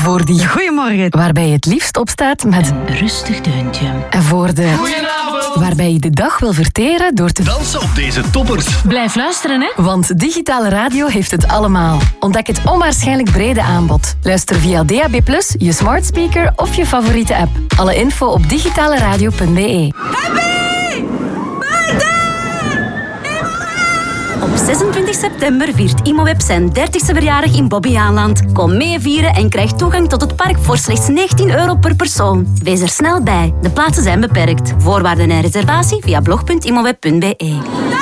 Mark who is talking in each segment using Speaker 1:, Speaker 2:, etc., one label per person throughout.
Speaker 1: Voor die
Speaker 2: Goedemorgen.
Speaker 1: waarbij je het liefst opstaat met
Speaker 2: Een rustig deuntje.
Speaker 1: en voor de
Speaker 3: Goedenavond.
Speaker 1: waarbij je de dag wil verteren door te
Speaker 3: Dansen op deze toppers.
Speaker 2: Blijf luisteren, hè.
Speaker 1: Want digitale radio heeft het allemaal. Ontdek het onwaarschijnlijk brede aanbod. Luister via DAB+, je smart speaker of je favoriete app. Alle info op digitaleradio.be.
Speaker 4: Op 26 september viert Imoweb zijn 30ste verjaardag in Bobbejaanland. Kom mee vieren en krijg toegang tot het park voor slechts €19 per persoon. Wees er snel bij. De plaatsen zijn beperkt. Voorwaarden en reservatie via blog.imoweb.be.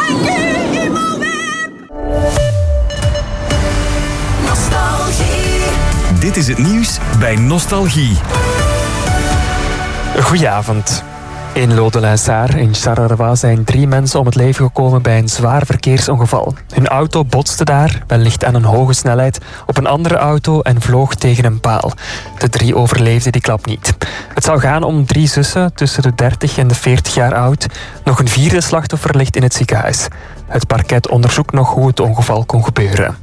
Speaker 5: Dit is het nieuws bij Nostalgie.
Speaker 6: Goedenavond. In Lode-Lançard in Charleroi zijn 3 mensen om het leven gekomen bij een zwaar verkeersongeval. Hun auto botste daar, wellicht aan een hoge snelheid, op een andere auto en vloog tegen een paal. De 3 overleefden die klap niet. Het zou gaan om 3 zussen tussen de 30 en de 40 jaar oud. Nog een 4e slachtoffer ligt in het ziekenhuis. Het parket onderzoekt nog hoe het ongeval kon gebeuren.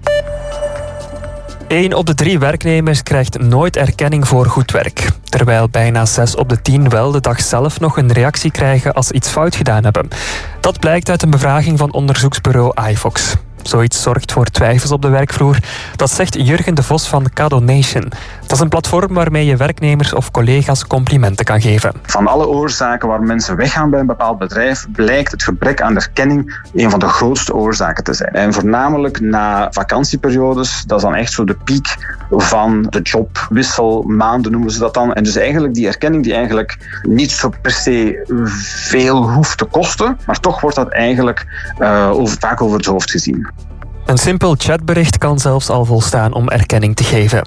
Speaker 6: 1 op de 3 werknemers krijgt nooit erkenning voor goed werk. Terwijl bijna 6 op de 10 wel de dag zelf nog een reactie krijgen als ze iets fout gedaan hebben. Dat blijkt uit een bevraging van onderzoeksbureau iVox. Zoiets zorgt voor twijfels op de werkvloer. Dat zegt Jurgen de Vos van Cadonation. Dat is een platform waarmee je werknemers of collega's complimenten kan geven.
Speaker 7: Van alle oorzaken waar mensen weggaan bij een bepaald bedrijf, blijkt het gebrek aan erkenning een van de grootste oorzaken te zijn. En voornamelijk na vakantieperiodes, dat is dan echt zo de piek van de jobwisselmaanden noemen ze dat dan. En dus eigenlijk die erkenning die eigenlijk niet zo per se veel hoeft te kosten, maar toch wordt dat eigenlijk vaak over het hoofd gezien.
Speaker 6: Een simpel chatbericht kan zelfs al volstaan om erkenning te geven.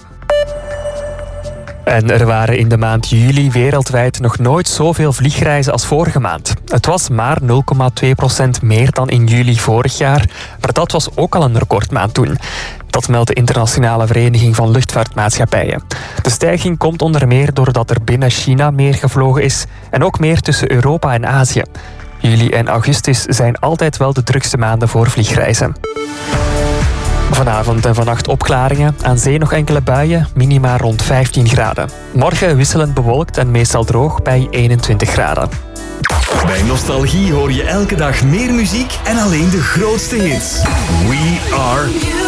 Speaker 6: En er waren in de maand juli wereldwijd nog nooit zoveel vliegreizen als vorige maand. Het was maar 0,2% meer dan in juli vorig jaar, maar dat was ook al een recordmaand toen. Dat meldt de Internationale Vereniging van Luchtvaartmaatschappijen. De stijging komt onder meer doordat er binnen China meer gevlogen is en ook meer tussen Europa en Azië. Juli en augustus zijn altijd wel de drukste maanden voor vliegreizen. Vanavond en vannacht opklaringen, aan zee nog enkele buien, minima rond 15 graden. Morgen wisselend bewolkt en meestal droog bij 21 graden.
Speaker 5: Bij Nostalgie hoor je elke dag meer muziek en alleen de grootste hits. We are